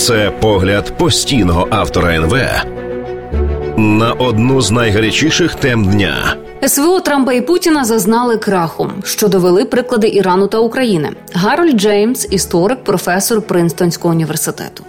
Це погляд постійного автора НВ на одну з найгарячіших тем дня. СВО Трампа і Путіна зазнали краху, що довели приклади Ірану та України. Гарольд Джеймс – історик, професор Принстонського університету.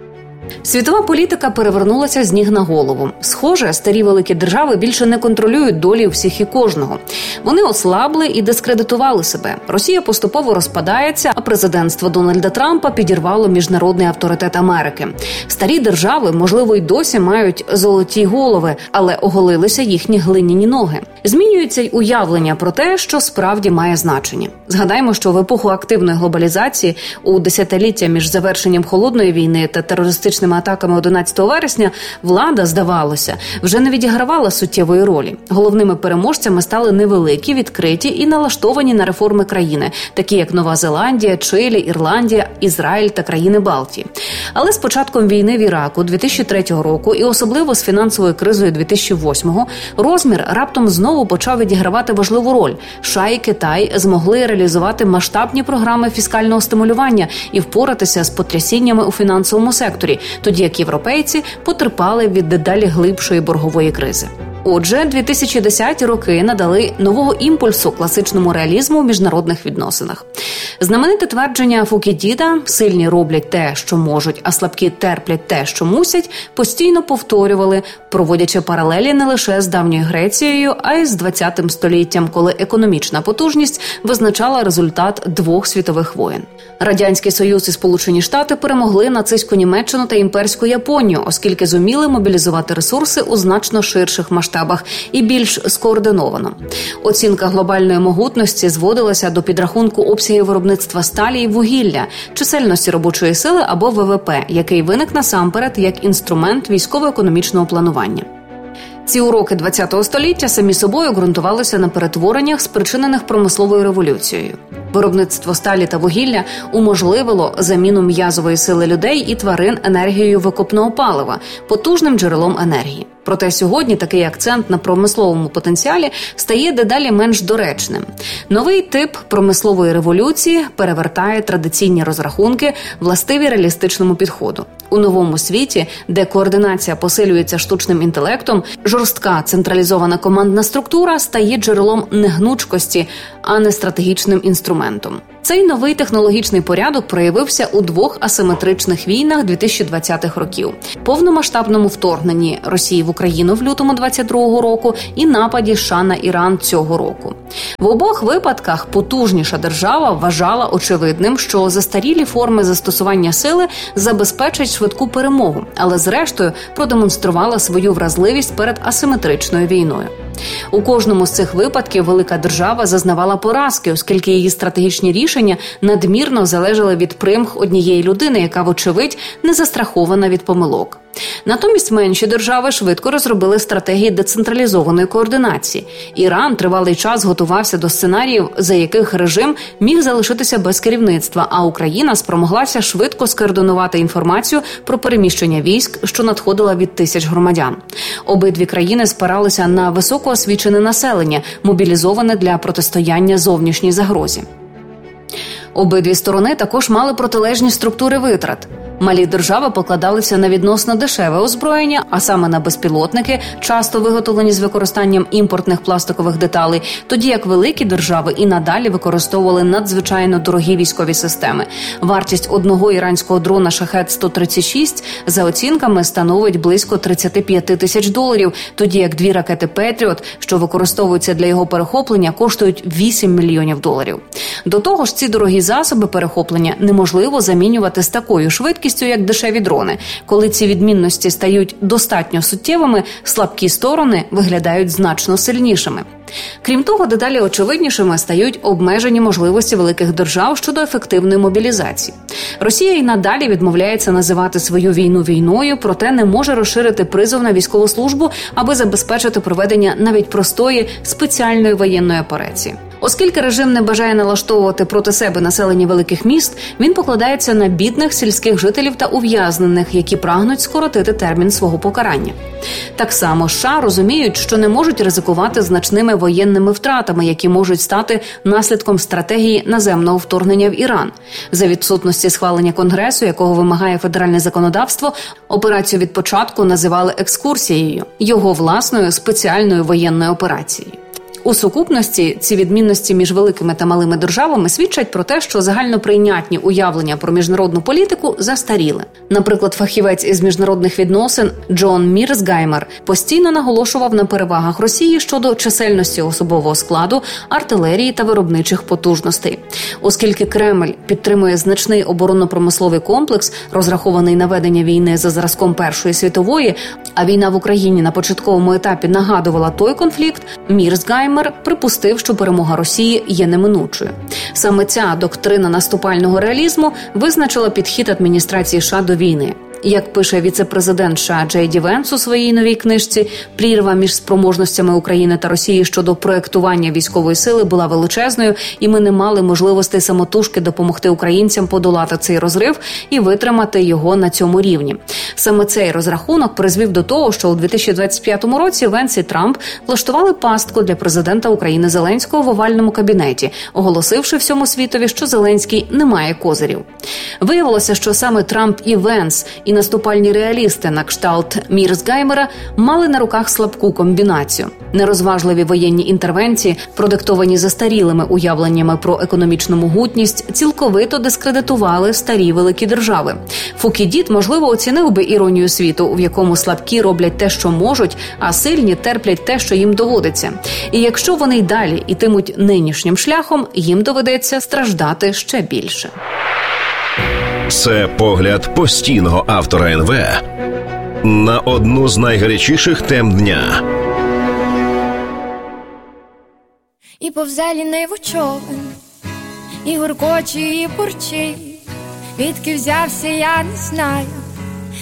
Світова політика перевернулася з ніг на голову. Схоже, старі великі держави більше не контролюють долі всіх і кожного. Вони ослабли і дискредитували себе. Росія поступово розпадається, а президентство Дональда Трампа підірвало міжнародний авторитет Америки. Старі держави, можливо, й досі мають золоті голови, але оголилися їхні глиняні ноги. Змінюється й уявлення про те, що справді має значення. Згадаймо, що в епоху активної глобалізації, у десятиліття між завершенням Холодної війни та терористичними атаками 11 вересня, влада, здавалося, вже не відігравала суттєвої ролі. Головними переможцями стали невеликі, відкриті і налаштовані на реформи країни, такі як Нова Зеландія, Чилі, Ірландія, Ізраїль та країни Балтії. Але з початком війни в Іраку 2003 року і особливо з фінансовою кризою 2008-го розмір раптом знову почав відігравати важливу роль. США і Китай змогли реалізувати масштабні програми фіскального стимулювання і впоратися з потрясіннями у фінансовому секторі, тоді як європейці потерпали від дедалі глибшої боргової кризи. Отже, 2010-ті роки надали нового імпульсу класичному реалізму у міжнародних відносинах. Знамените твердження Фукідіда «сильні роблять те, що можуть, а слабкі терплять те, що мусять» постійно повторювали, проводячи паралелі не лише з давньою Грецією, а й з 20-м століттям, коли економічна потужність визначала результат двох світових воєн. Радянський Союз і Сполучені Штати перемогли нацистську Німеччину та імперську Японію, оскільки зуміли мобілізувати ресурси у значно ширших масштабах і більш скоординовано. Оцінка глобальної могутності зводилася до підрахунку обсягів виробництва сталі і вугілля, чисельності робочої сили або ВВП, який виник насамперед як інструмент військово-економічного планування. Ці уроки ХХ століття самі собою ґрунтувалися на перетвореннях, спричинених промисловою революцією. Виробництво сталі та вугілля уможливило заміну м'язової сили людей і тварин енергією викопного палива, потужним джерелом енергії. Проте сьогодні такий акцент на промисловому потенціалі стає дедалі менш доречним. Новий тип промислової революції перевертає традиційні розрахунки, властиві реалістичному підходу. У новому світі, де координація посилюється штучним інтелектом, жорстка централізована командна структура стає джерелом негнучкості, а не стратегічним інструментом. Цей новий технологічний порядок проявився у двох асиметричних війнах 2020-х років – повномасштабному вторгненні Росії в Україну в лютому 22-го року і нападі США на Іран цього року. В обох випадках потужніша держава вважала очевидним, що застарілі форми застосування сили забезпечать швидку перемогу, але зрештою продемонструвала свою вразливість перед асиметричною війною. У кожному з цих випадків велика держава зазнавала поразки, оскільки її стратегічні рішення надмірно залежали від примх однієї людини, яка, вочевидь, не застрахована від помилок. Натомість менші держави швидко розробили стратегії децентралізованої координації. Іран тривалий час готувався до сценаріїв, за яких режим міг залишитися без керівництва, а Україна спромоглася швидко скоординувати інформацію про переміщення військ, що надходила від тисяч громадян. Обидві країни спиралися на високоосвічене населення, мобілізоване для протистояння зовнішній загрозі. Обидві сторони також мали протилежні структури витрат. Малі держави покладалися на відносно дешеве озброєння, а саме на безпілотники, часто виготовлені з використанням імпортних пластикових деталей, тоді як великі держави і надалі використовували надзвичайно дорогі військові системи. Вартість одного іранського дрона «Шахед-136» за оцінками становить близько $35 тисяч, тоді як дві ракети «Петріот», що використовуються для його перехоплення, коштують $8 мільйонів. До того ж, ці дорогі засоби перехоплення неможливо замінювати з такою швидкістю, як дешеві дрони. Коли ці відмінності стають достатньо суттєвими, слабкі сторони виглядають значно сильнішими. Крім того, дедалі очевиднішими стають обмежені можливості великих держав щодо ефективної мобілізації. Росія і надалі відмовляється називати свою війну війною, проте не може розширити призов на військову службу, аби забезпечити проведення навіть простої спеціальної воєнної операції. Оскільки режим не бажає налаштовувати проти себе населення великих міст, він покладається на бідних сільських жителів та ув'язнених, які прагнуть скоротити термін свого покарання. Так само США розуміють, що не можуть ризикувати значними воєнними втратами, які можуть стати наслідком стратегії наземного вторгнення в Іран. За відсутності схвалення Конгресу, якого вимагає федеральне законодавство, операцію від початку називали екскурсією, його власною спеціальною воєнною операцією. У сукупності ці відмінності між великими та малими державами свідчать про те, що загальноприйнятні уявлення про міжнародну політику застаріли. Наприклад, фахівець із міжнародних відносин Джон Мірсгаймер постійно наголошував на перевагах Росії щодо чисельності особового складу, артилерії та виробничих потужностей. Оскільки Кремль підтримує значний оборонно-промисловий комплекс, розрахований на ведення війни за зразком Першої світової, а війна в Україні на початковому етапі нагадувала той конфлікт, Мірсгаймер припустив, що перемога Росії є неминучою. Саме ця доктрина наступального реалізму визначила підхід адміністрації США до війни. Як пише віце-президент США Джей Ді Венс у своїй новій книжці, прірва між спроможностями України та Росії щодо проєктування військової сили була величезною, і ми не мали можливостей самотужки допомогти українцям подолати цей розрив і витримати його на цьому рівні. Саме цей розрахунок призвів до того, що у 2025 році Венс і Трамп влаштували пастку для президента України Зеленського в овальному кабінеті, оголосивши всьому світові, що Зеленський не має козирів. Виявилося, що саме Трамп і Венс і наступальні реалісти на кшталт Мірсгаймера мали на руках слабку комбінацію. Нерозважливі воєнні інтервенції, продиктовані застарілими уявленнями про економічну могутність, цілковито дискредитували старі великі держави. Фукідід, можливо, оцінив би іронію світу, в якому слабкі роблять те, що можуть, а сильні терплять те, що їм доводиться. І якщо вони й далі йтимуть нинішнім шляхом, їм доведеться страждати ще більше. Це погляд постійного автора НВ на одну з найгарячіших тем дня. І повзе лінивий човен, і гуркоче, і бурчить. Відки взявся, я не знаю,